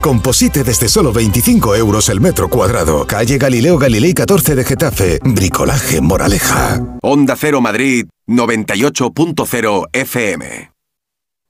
Composite desde solo 25 euros el metro cuadrado. Calle Galileo Galilei 14 de Getafe. Bricolaje Moraleja. Onda Cero Madrid 98.0 FM.